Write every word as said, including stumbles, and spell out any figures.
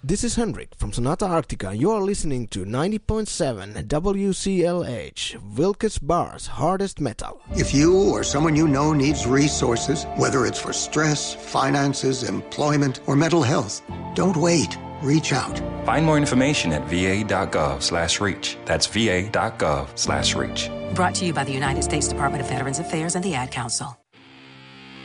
This is Henrik from Sonata Arctica. You are listening to ninety point seven W C L H, Wilkes Barre's hardest metal. If you or someone you know needs resources, whether it's for stress, finances, employment, or mental health, don't wait. Reach out. Find more information at va.gov slash reach. That's va.gov slash reach. Brought to you by the United States Department of Veterans Affairs and the Ad Council.